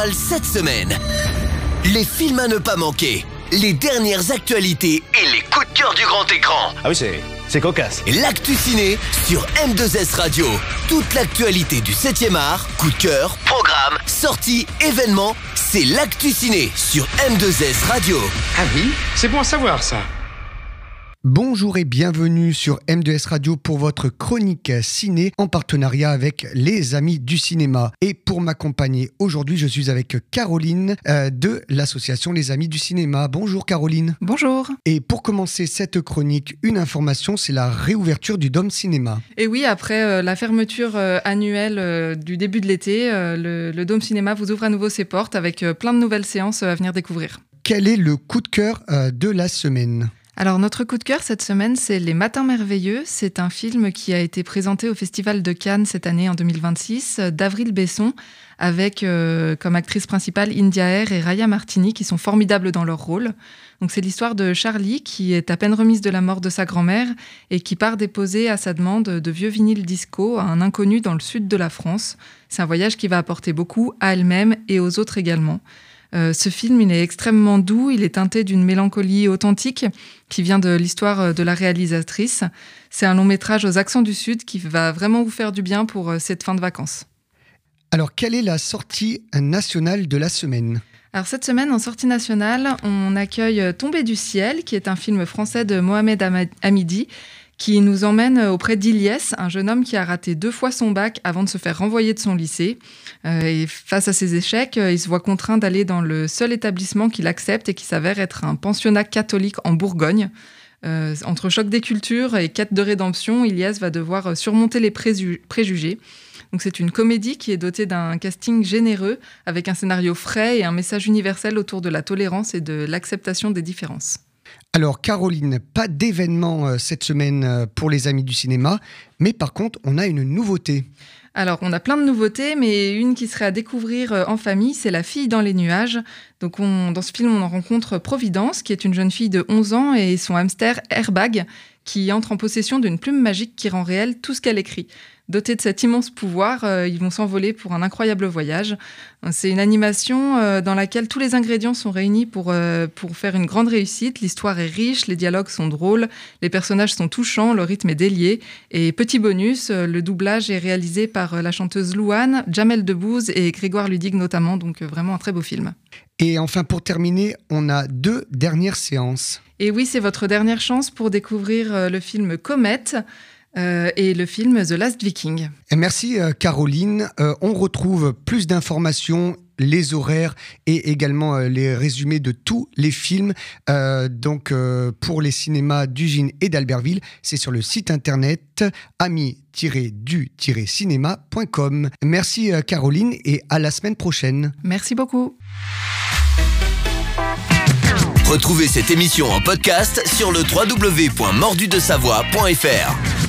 Cette semaine, les films à ne pas manquer, les dernières actualités et les coups de cœur du grand écran. Ah oui, c'est cocasse. Et l'actu ciné sur M2S Radio. Toute l'actualité du 7e art, coup de cœur, programme, sorties, événements, c'est l'actu ciné sur M2S Radio. Ah oui, c'est bon à savoir ça. Bonjour et bienvenue sur M2S Radio pour votre chronique ciné en partenariat avec les Amis du Cinéma. Et pour m'accompagner aujourd'hui, je suis avec Caroline de l'association Les Amis du Cinéma. Bonjour Caroline. Bonjour. Et pour commencer cette chronique, une information, c'est la réouverture du Dôme Cinéma. Et oui, après la fermeture annuelle du début de l'été, le Dôme Cinéma vous ouvre à nouveau ses portes avec plein de nouvelles séances à venir découvrir. Quel est le coup de cœur de la semaine ? Alors notre coup de cœur cette semaine, c'est Les Matins Merveilleux. C'est un film qui a été présenté au Festival de Cannes cette année en 2026 d'Avril Besson avec comme actrice principale India Air et Raya Martini qui sont formidables dans leur rôle. Donc c'est l'histoire de Charlie qui est à peine remise de la mort de sa grand-mère et qui part déposer à sa demande de vieux vinyles disco à un inconnu dans le sud de la France. C'est un voyage qui va apporter beaucoup à elle-même et aux autres également. Ce film, il est extrêmement doux, il est teinté d'une mélancolie authentique qui vient de l'histoire de la réalisatrice. C'est un long métrage aux accents du Sud qui va vraiment vous faire du bien pour cette fin de vacances. Alors, quelle est la sortie nationale de la semaine ? Alors cette semaine, en sortie nationale, on accueille Tombé du ciel, qui est un film français de Mohamed Hamidi, qui nous emmène auprès d'Ilyes, un jeune homme qui a raté 2 fois son bac avant de se faire renvoyer de son lycée. Et face à ses échecs, il se voit contraint d'aller dans le seul établissement qu'il accepte et qui s'avère être un pensionnat catholique en Bourgogne. Entre choc des cultures et quête de rédemption, Ilyes va devoir surmonter les préjugés. Donc c'est une comédie qui est dotée d'un casting généreux, avec un scénario frais et un message universel autour de la tolérance et de l'acceptation des différences. Alors Caroline, pas d'événement cette semaine pour les Amis du Cinéma, mais par contre on a une nouveauté. Alors on a plein de nouveautés, mais une qui serait à découvrir en famille, c'est La fille dans les nuages. Donc dans ce film on en rencontre Providence, qui est une jeune fille de 11 ans et son hamster Airbag, qui entre en possession d'une plume magique qui rend réel tout ce qu'elle écrit. Dotés de cet immense pouvoir, ils vont s'envoler pour un incroyable voyage. C'est une animation dans laquelle tous les ingrédients sont réunis pour faire une grande réussite. L'histoire est riche, les dialogues sont drôles, les personnages sont touchants, le rythme est délié. Et petit bonus, le doublage est réalisé par la chanteuse Louane, Jamel Debbouze et Grégoire Ludig notamment, donc vraiment un très beau film. Et enfin, pour terminer, on a 2 dernières séances. Et oui, c'est votre dernière chance pour découvrir le film Comet, et le film The Last Viking. Et merci Caroline. On retrouve plus d'informations, les horaires et également les résumés de tous les films. Pour les cinémas d'Ugine et d'Albertville, c'est sur le site internet ami-du-cinéma.com. Merci Caroline et à la semaine prochaine. Merci beaucoup. Retrouvez cette émission en podcast sur le www.mordudesavoie.fr.